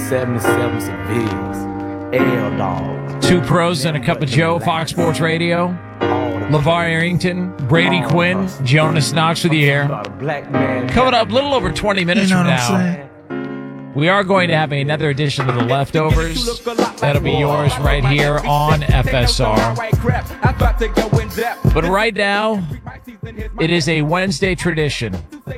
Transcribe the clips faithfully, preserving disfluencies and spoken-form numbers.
seventy-seven civilians. L dogs. Two pros and a cup of Joe, Fox Sports Radio. LeVar Arrington, Brady Quinn, Jonas Knox with you here. Coming up a little over twenty minutes You know from what I'm now, we are going to have another edition of The Leftovers. That'll be yours right here on F S R. But right now, it is a Wednesday tradition.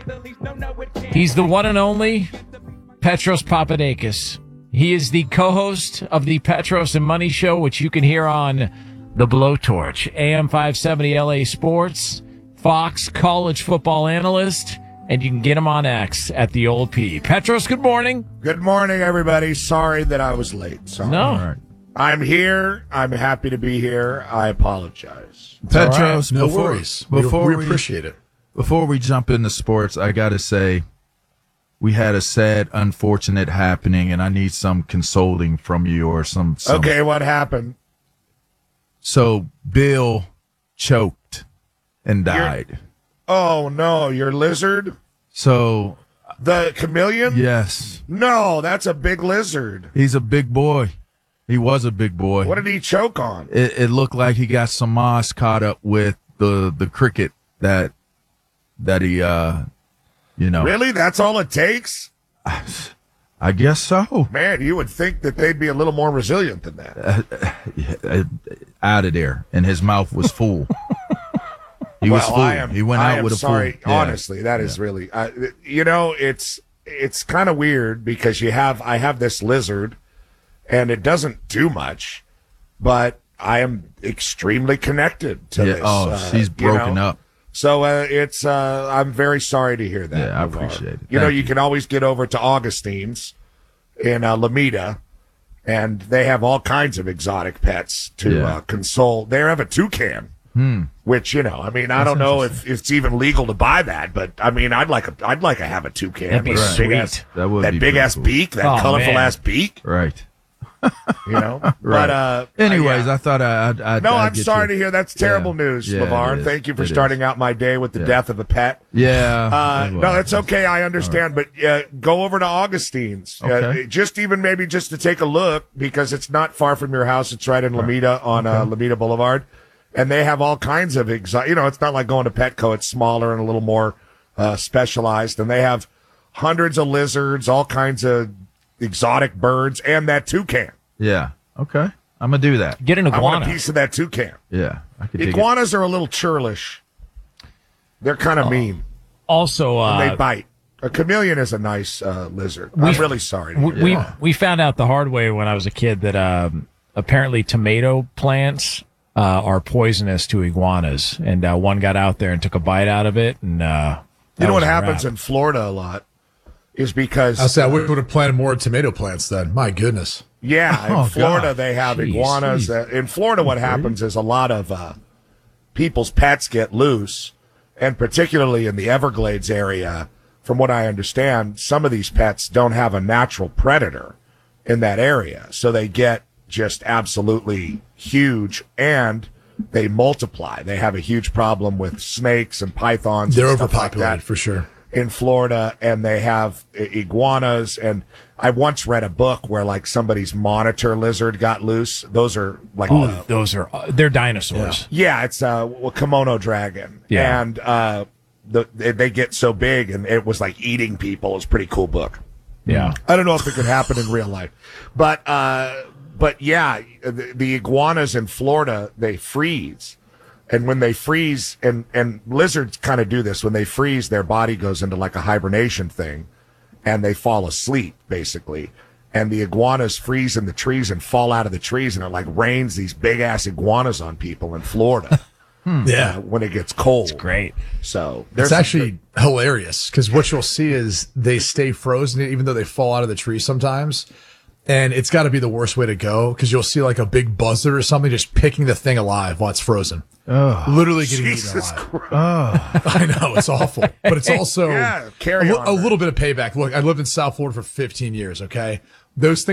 He's the one and only Petros Papadakis. He is the co-host of the Petros and Money Show, which you can hear on The Blowtorch, A M five seventy L A Sports, Fox college football analyst, and you can get him on X at the old P. Petros, good morning. Good morning, everybody. Sorry that I was late. Sorry. No. I'm here. I'm happy to be here. I apologize. Petros, No before, worries. Before we, we, we appreciate it. Before we jump into sports, I got to say we had a sad, unfortunate happening, and I need some consoling from you or some. some Okay, what happened? So Bill choked and died. Oh, no, your lizard? So, The chameleon? yes, No, that's a big lizard. he's a big boy. He was a big boy. What did he choke on? It, it looked like he got some moss caught up with the the cricket that that he uh you know. Really? That's all it takes? I guess so. Man, you would think that they'd be a little more resilient than that. Out of there, and his mouth was full. He was well, full. I am, he went I out am with a sorry. full. Yeah. Honestly, that is really, uh, you know, it's it's kind of weird because you have I have this lizard, and it doesn't do much, but I am extremely connected to Yeah, this. oh, uh, she's you broken know? up. So uh, it's uh, I'm very sorry to hear that. Yeah, I LeVar. appreciate it. You know, Thank you you. can always get over to Augustine's in uh, Lomita, and they have all kinds of exotic pets to Yeah. uh, console. They have a toucan. Hmm. Which, you know, I mean, I don't know if it's even legal to buy that, but I mean, I'd like a, I'd like to have a toucan. That'd be with a sweet. big ass, That would that be big pretty ass cool. beak, that Oh, colorful man. ass beak, Right. you know. Right. But uh, Anyways, yeah. I thought I, I'd, I'd. no, I'd I'm get sorry you. to hear that's terrible Yeah. news, Yeah, LeVar. it And is. thank you for It starting is. out my day with the Yeah. death of a pet. Yeah. Uh, it no, was. that's okay. I understand, but uh, go over to Augustine's. Okay. Uh, just even maybe just to take a look because it's not far from your house. It's right in Lomita on uh, Lomita Boulevard, and they have all kinds of exotic. You know, it's not like going to Petco. It's smaller and a little more uh, specialized, and they have hundreds of lizards, all kinds of exotic birds, and that toucan. Yeah. Okay. I'm gonna do that. Get an I want iguana. a piece of that toucan. Yeah. I could dig it. Iguanas are a little churlish. They're kind of mean. Also, And uh, they bite. A chameleon is a nice uh, lizard. We- I'm really sorry. To we, hear we that. we found out the hard way when I was a kid that um, apparently tomato plants uh, are poisonous to iguanas, and uh, one got out there and took a bite out of it, and uh, You know what that was a happens wrap. in Florida a lot is because I said I wish we would have planted more tomato plants then. My goodness. yeah, in Oh, Florida God. they have Jeez, iguanas. jeez. Uh, in Florida, what happens is a lot of uh, people's pets get loose, and particularly in the Everglades area, from what I understand, some of these pets don't have a natural predator in that area, so they get just absolutely huge and they multiply. They have a huge problem with snakes and pythons. They're and stuff like overpopulated that for sure. in Florida, and they have i- iguanas. And I once read a book where like somebody's monitor lizard got loose. Those are like, Oh, uh, those are uh, they're dinosaurs. yeah, it's a uh, kimono dragon. Yeah. And uh, the, they, they get so big, and it was like eating people. It was a pretty cool book. Yeah. I don't know if it could happen in real life, but uh, but yeah, the, the iguanas in Florida, they freeze. And when they freeze, and, and lizards kind of do this, when they freeze, their body goes into like a hibernation thing, and they fall asleep, basically. And the iguanas freeze in the trees and fall out of the trees, and it like rains these big ass iguanas on people in Florida Yeah. uh, when it gets cold. Great. So It's there's some actually good- hilarious because what you'll see is they stay frozen even though they fall out of the tree sometimes. And it's got to be the worst way to go because you'll see like a big buzzard or something just picking the thing alive while it's frozen. Oh. Literally getting Jesus eaten alive. Christ. Oh. I know, it's awful. But it's also Yeah, carry a, li- on, a man. little bit of payback. Look, I lived in South Florida for fifteen years, okay? Those things